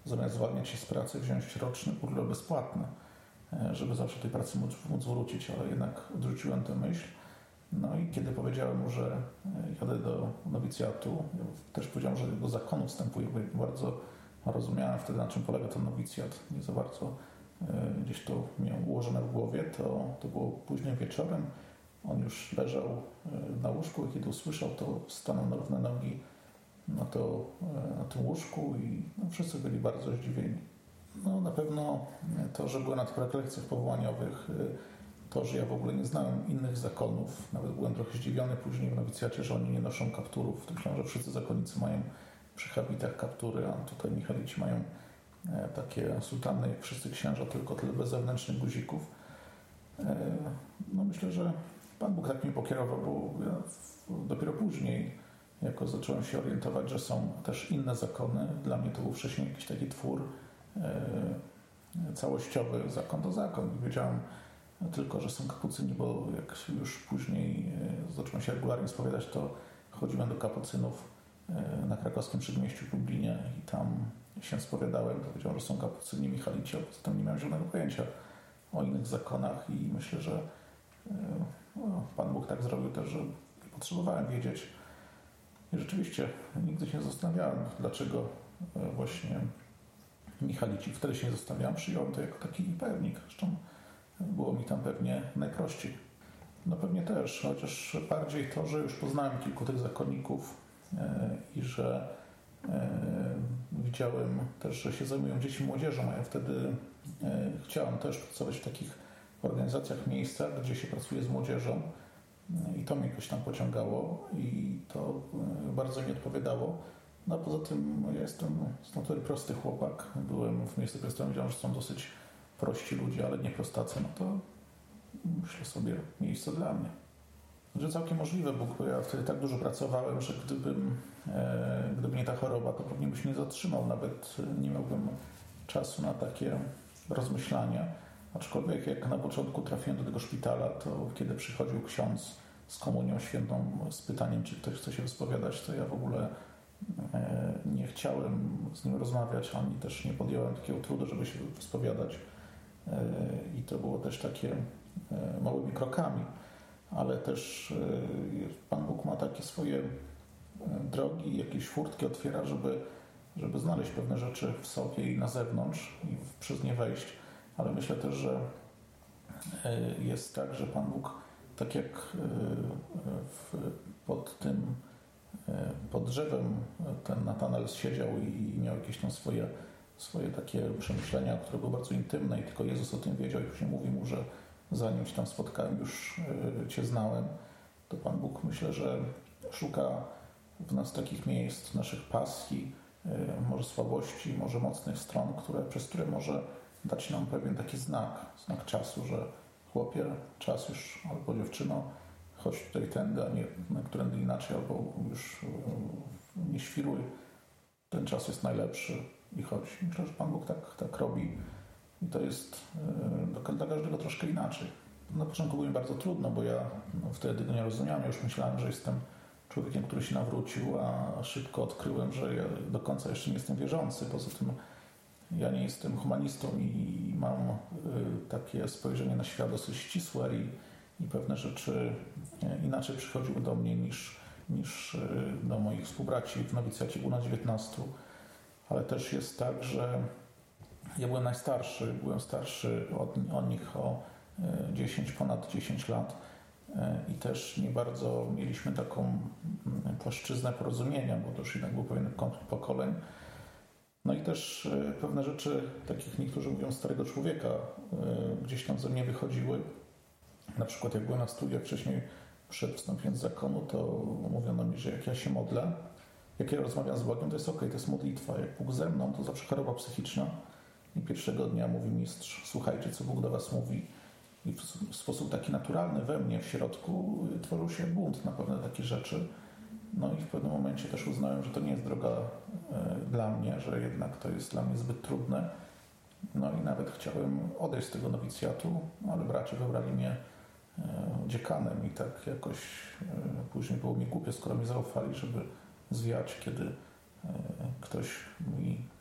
zamiast zwalniać się z pracy, wziąć roczny urlop bezpłatny, żeby zawsze tej pracy móc wrócić, ale jednak odrzuciłem tę myśl. No i kiedy powiedziałem mu, że jadę do nowicjatu, też powiedziałem, że do zakonu wstępuję, bo bardzo rozumiałem wtedy, na czym polega ten nowicjat. Nie za bardzo gdzieś to miał ułożone w głowie. To było późnym wieczorem. On już leżał na łóżku i kiedy usłyszał, to stanął na równe nogi na tym łóżku i wszyscy byli bardzo zdziwieni. No na pewno to, że byłem na tych rekolekcjach powołaniowych, to, że ja w ogóle nie znałem innych zakonów, nawet byłem trochę zdziwiony później w nowicjacie, że oni nie noszą kapturów. Myślałem, że wszyscy zakonnicy mają przy habitach kaptury, a tutaj michalici mają takie sutanny jak wszyscy księża, tylko tyle bez zewnętrznych guzików. No myślę, że Pan Bóg tak mi pokierował, bo ja dopiero później jako zacząłem się orientować, że są też inne zakony. Dla mnie to był wcześniej jakiś taki twór całościowy, zakon to zakon. Wiedziałem tylko, że są kapucyni, bo jak już później zacząłem się regularnie spowiadać, to chodziłem do kapucynów na krakowskim przedmieściu w Lublinie i tam się spowiadałem. Powiedziałem, że są kapucyni michalici, a poza tym nie miałem żadnego pojęcia o innych zakonach i myślę, że Pan Bóg tak zrobił też, że potrzebowałem wiedzieć. I rzeczywiście nigdy się nie zastanawiałem, dlaczego właśnie michalici. Wtedy się nie zastanawiałem, przyjąłem to jako taki pewnik. Zresztą było mi tam pewnie najprościej. No pewnie też, chociaż bardziej to, że już poznałem kilku tych zakonników i że widziałem też, że się zajmują dziećmi i młodzieżą, a ja wtedy chciałem też pracować w takich organizacjach, miejscach, gdzie się pracuje z młodzieżą i to mnie jakoś tam pociągało i to bardzo mi odpowiadało. No a poza tym ja jestem z natury prosty chłopak. Byłem w miejscu krystowym, wiedziałem, że są dosyć prości ludzie, ale nie prostacy, no to myślę sobie, miejsce dla mnie. Że całkiem możliwe, bo ja wtedy tak dużo pracowałem, że gdyby nie ta choroba, to pewnie byś nie zatrzymał, nawet nie miałbym czasu na takie rozmyślania. Aczkolwiek jak na początku trafiłem do tego szpitala, to kiedy przychodził ksiądz z komunią świętą z pytaniem, czy ktoś chce się wyspowiadać, to ja w ogóle nie chciałem z nim rozmawiać, ani też nie podjąłem takiego trudu, żeby się wyspowiadać. I to było też takie małymi krokami, ale też Pan Bóg ma takie swoje drogi, jakieś furtki otwiera, żeby znaleźć pewne rzeczy w sobie i na zewnątrz i przez nie wejść. Ale myślę też, że jest tak, że Pan Bóg, tak jak pod drzewem ten Natanael siedział i miał jakieś tam swoje takie przemyślenia, które były bardzo intymne i tylko Jezus o tym wiedział i później mówił mu, że zanim się tam spotkałem, już Cię znałem, to Pan Bóg myślę, że szuka w nas takich miejsc, naszych pasji, może słabości, może mocnych stron, przez które może dać nam pewien taki znak czasu, że chłopie, czas już, albo dziewczyno, chodź tutaj tędy, a nie którędy inaczej, albo już nie świruj. Ten czas jest najlepszy i chodź. Myślę, że Pan Bóg tak robi i to jest dla każdego troszkę inaczej. Na początku było mi bardzo trudno, bo ja wtedy go nie rozumiałem. Ja już myślałem, że jestem człowiekiem, który się nawrócił, a szybko odkryłem, że ja do końca jeszcze nie jestem wierzący. Poza tym ja nie jestem humanistą i mam takie spojrzenie na świat dosyć ścisłe i pewne rzeczy inaczej przychodziły do mnie niż do moich współbraci w nowicjacie. Było na 19, ale też jest tak, że ja byłem najstarszy. Byłem starszy od nich o ponad 10 lat i też nie bardzo mieliśmy taką płaszczyznę porozumienia, bo to już jednak był pewien konflikt pokoleń. No i też pewne rzeczy, takich niektórzy mówią starego człowieka, gdzieś tam ze mnie wychodziły. Na przykład jak byłem na studiach wcześniej, przed wstąpieniem z zakonu, to mówiono mi, że jak ja się modlę, jak ja rozmawiam z Bogiem, to jest okej, to jest modlitwa. Jak Bóg ze mną, to zawsze choroba psychiczna. I pierwszego dnia mówi mistrz, słuchajcie, co Bóg do was mówi. I w sposób taki naturalny we mnie, w środku, tworzył się bunt na pewne takie rzeczy. No i w pewnym momencie też uznałem, że to nie jest droga dla mnie, że jednak to jest dla mnie zbyt trudne. No i nawet chciałem odejść z tego nowicjatu, ale bracia wybrali mnie dziekanem i tak jakoś później było mi głupio, skoro mi zaufali, żeby zwiać, kiedy ktoś mi